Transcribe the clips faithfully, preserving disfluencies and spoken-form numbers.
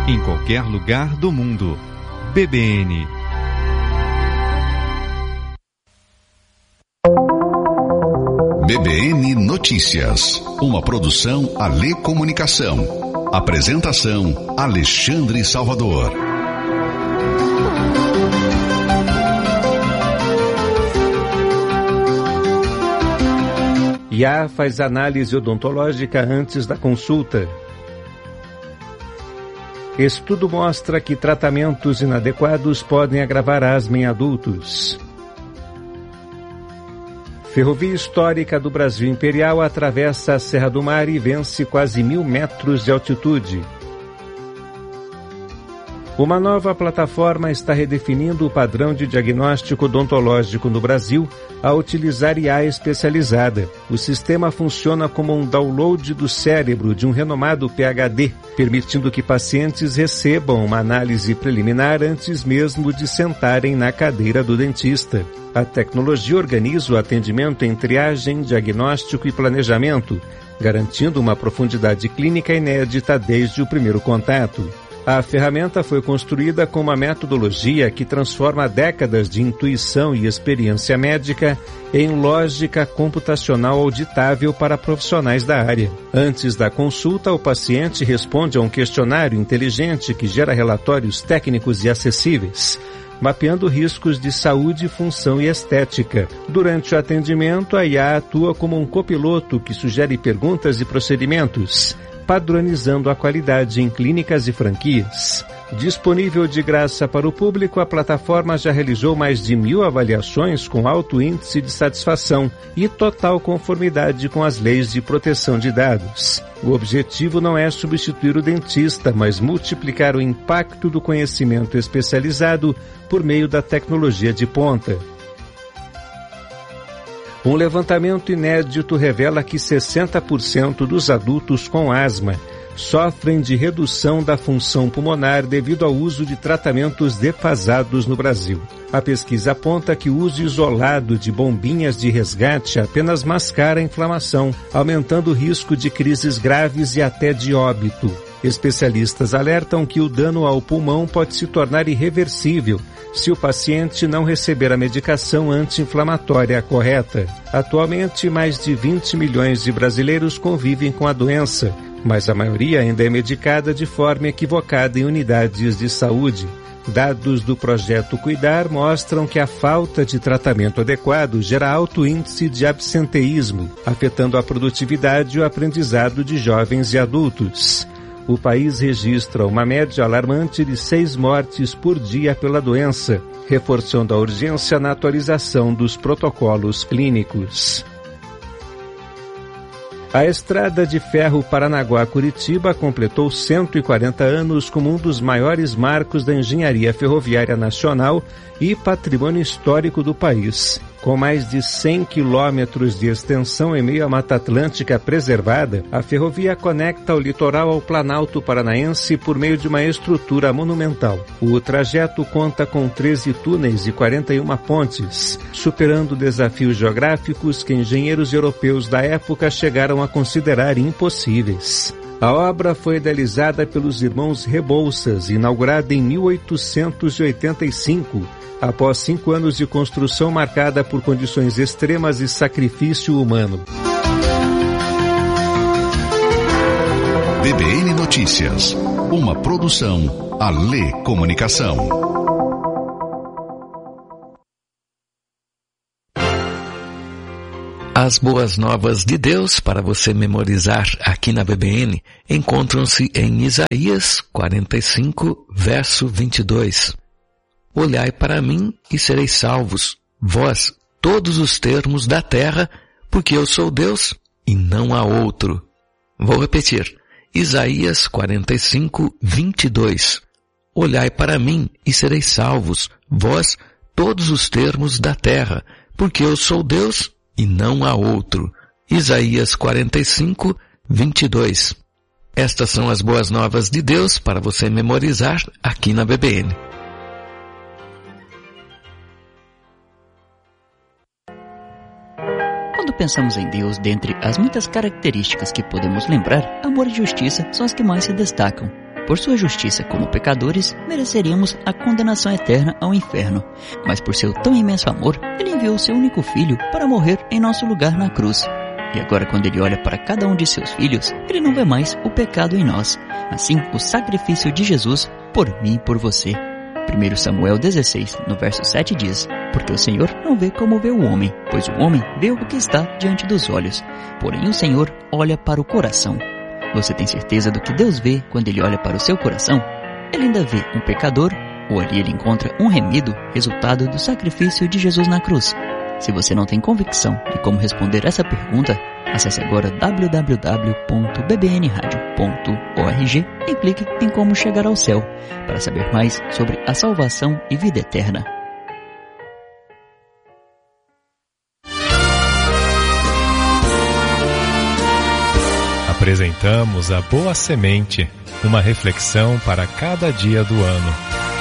em qualquer lugar do mundo. B B N. B B N Notícias, uma produção Alê Comunicação. Apresentação Alexandre Salvador. I A faz análise odontológica antes da consulta. Estudo mostra que tratamentos inadequados podem agravar asma em adultos. Ferrovia histórica do Brasil Imperial atravessa a Serra do Mar e vence quase mil metros de altitude. Uma nova plataforma está redefinindo o padrão de diagnóstico odontológico no Brasil ao utilizar I A especializada. O sistema funciona como um download do cérebro de um renomado P H D, permitindo que pacientes recebam uma análise preliminar antes mesmo de sentarem na cadeira do dentista. A tecnologia organiza o atendimento em triagem, diagnóstico e planejamento, garantindo uma profundidade clínica inédita desde o primeiro contato. A ferramenta foi construída com uma metodologia que transforma décadas de intuição e experiência médica em lógica computacional auditável para profissionais da área. Antes da consulta, o paciente responde a um questionário inteligente que gera relatórios técnicos e acessíveis, mapeando riscos de saúde, função e estética. Durante o atendimento, a I A atua como um copiloto que sugere perguntas e procedimentos, padronizando a qualidade em clínicas e franquias. Disponível de graça para o público, a plataforma já realizou mais de mil avaliações com alto índice de satisfação e total conformidade com as leis de proteção de dados. O objetivo não é substituir o dentista, mas multiplicar o impacto do conhecimento especializado por meio da tecnologia de ponta. Um levantamento inédito revela que sessenta por cento dos adultos com asma sofrem de redução da função pulmonar devido ao uso de tratamentos defasados no Brasil. A pesquisa aponta que o uso isolado de bombinhas de resgate apenas mascara a inflamação, aumentando o risco de crises graves e até de óbito. Especialistas alertam que o dano ao pulmão pode se tornar irreversível se o paciente não receber a medicação anti-inflamatória correta. Atualmente, mais de vinte milhões de brasileiros convivem com a doença, mas a maioria ainda é medicada de forma equivocada em unidades de saúde. Dados do projeto Cuidar mostram que a falta de tratamento adequado gera alto índice de absenteísmo, afetando a produtividade e o aprendizado de jovens e adultos. O país registra uma média alarmante de seis mortes por dia pela doença, reforçando a urgência na atualização dos protocolos clínicos. A estrada de ferro Paranaguá-Curitiba completou cento e quarenta anos como um dos maiores marcos da engenharia ferroviária nacional e patrimônio histórico do país. Com mais de cem quilômetros de extensão em meio à Mata Atlântica preservada, a ferrovia conecta o litoral ao Planalto Paranaense por meio de uma estrutura monumental. O trajeto conta com treze túneis e quarenta e uma pontes, superando desafios geográficos que engenheiros europeus da época chegaram a considerar impossíveis. A obra foi idealizada pelos irmãos Rebouças e inaugurada em mil oitocentos e oitenta e cinco, após cinco anos de construção marcada por condições extremas e sacrifício humano. B B N Notícias, uma produção Alê Comunicação. As boas novas de Deus para você memorizar aqui na B B N encontram-se em Isaías quarenta e cinco, verso vinte e dois. Olhai para mim e sereis salvos, vós, todos os termos da terra, porque eu sou Deus e não há outro. Vou repetir. Isaías quarenta e cinco, vinte e dois. Olhai para mim e sereis salvos, vós, todos os termos da terra, porque eu sou Deus e não há outro. Isaías quarenta e cinco, vinte e dois. Estas são as boas novas de Deus para você memorizar aqui na B B N. Quando pensamos em Deus, dentre as muitas características que podemos lembrar, amor e justiça são as que mais se destacam. Por sua justiça como pecadores, mereceríamos a condenação eterna ao inferno. Mas por seu tão imenso amor, Ele enviou seu único filho para morrer em nosso lugar na cruz. E agora, quando Ele olha para cada um de seus filhos, Ele não vê mais o pecado em nós. Assim, o sacrifício de Jesus por mim e por você. primeiro Samuel dezesseis, no verso sete diz: porque o Senhor não vê como vê o homem, pois o homem vê o que está diante dos olhos. Porém o Senhor olha para o coração. Você tem certeza do que Deus vê quando Ele olha para o seu coração? Ele ainda vê um pecador, ou ali Ele encontra um remido, resultado do sacrifício de Jesus na cruz? Se você não tem convicção de como responder essa pergunta, acesse agora w w w ponto b b n radio ponto org e clique em como chegar ao céu, para saber mais sobre a salvação e vida eterna. Apresentamos a Boa Semente, uma reflexão para cada dia do ano.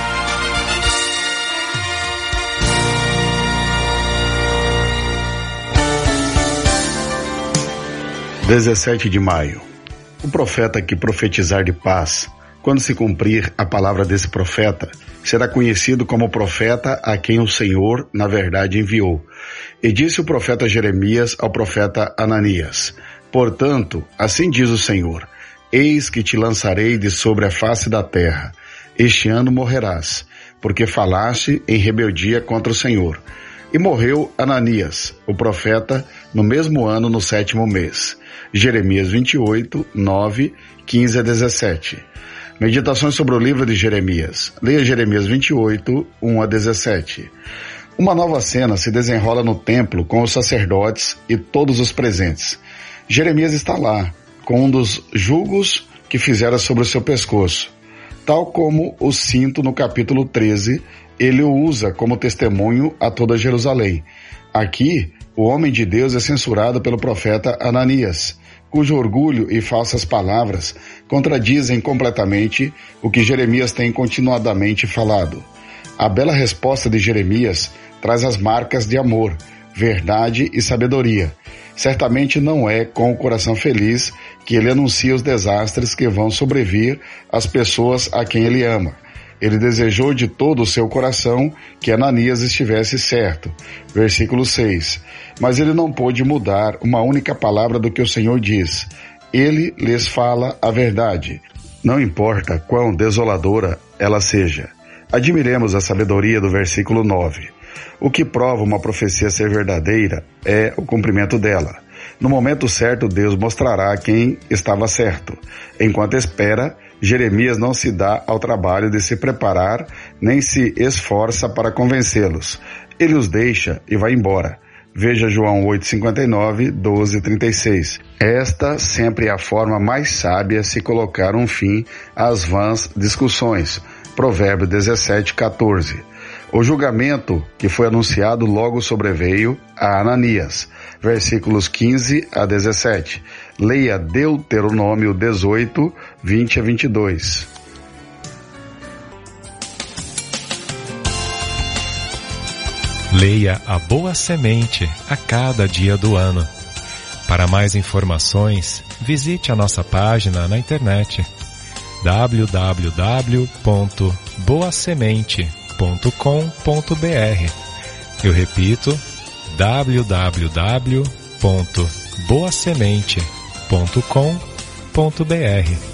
dezessete de maio. O profeta que profetizar de paz, quando se cumprir a palavra desse profeta, será conhecido como o profeta a quem o Senhor, na verdade, enviou. E disse o profeta Jeremias ao profeta Ananias: portanto, assim diz o Senhor: eis que te lançarei de sobre a face da terra. Este ano morrerás, porque falaste em rebeldia contra o Senhor. E morreu Ananias, o profeta, no mesmo ano, no sétimo mês. Jeremias vinte e oito, nove, quinze a dezessete. Meditações sobre o livro de Jeremias. Leia Jeremias vinte e oito, um a dezessete. Uma nova cena se desenrola no templo com os sacerdotes e todos os presentes. Jeremias está lá, com um dos jugos que fizera sobre o seu pescoço. Tal como o cinto no capítulo treze, ele o usa como testemunho a toda Jerusalém. Aqui, o homem de Deus é censurado pelo profeta Ananias, cujo orgulho e falsas palavras contradizem completamente o que Jeremias tem continuadamente falado. A bela resposta de Jeremias traz as marcas de amor, verdade e sabedoria. Certamente não é com o coração feliz que ele anuncia os desastres que vão sobrevir às pessoas a quem ele ama. Ele desejou de todo o seu coração que Ananias estivesse certo. Versículo seis. Mas ele não pôde mudar uma única palavra do que o Senhor diz. Ele lhes fala a verdade, não importa quão desoladora ela seja. Admiremos a sabedoria do versículo nove. O que prova uma profecia ser verdadeira é o cumprimento dela. No momento certo, Deus mostrará quem estava certo. Enquanto espera, Jeremias não se dá ao trabalho de se preparar, nem se esforça para convencê-los. Ele os deixa e vai embora. Veja João oito, cinquenta e nove, doze, trinta e seis. Esta sempre é a forma mais sábia se colocar um fim às vãs discussões. Provérbio dezessete, quatorze. O julgamento que foi anunciado logo sobreveio a Ananias. Versículos quinze a dezessete. Leia Deuteronômio dezoito, vinte a vinte e dois. Leia a Boa Semente a cada dia do ano. Para mais informações, visite a nossa página na internet w w w ponto boa semente ponto com ponto b r. Eu repito, w w w ponto boa semente ponto com ponto b r.